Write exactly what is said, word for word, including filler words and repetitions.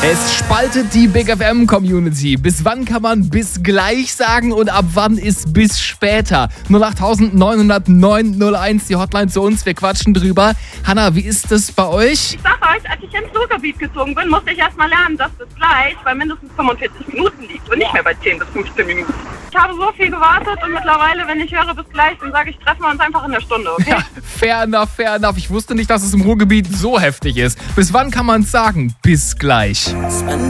Es spaltet die Big F M-Community. Bis wann kann man bis gleich sagen und ab wann ist bis später? null acht neun null neun null eins, die Hotline zu uns. Wir quatschen drüber. Hanna, wie ist das bei euch? Ich sag euch, als ich ins Ruhrgebiet gezogen bin, musste ich erst mal lernen, dass das gleich bei mindestens fünfundvierzig Minuten liegt und nicht mehr bei zehn bis fünfzehn Minuten. Ich habe so viel gewartet und mittlerweile, wenn ich höre bis gleich, dann sage ich, treffen wir uns einfach in der Stunde, okay? Ja, fair enough, fair enough. Ich wusste nicht, dass es im Ruhrgebiet so heftig ist. Bis wann kann man sagen, bis gleich?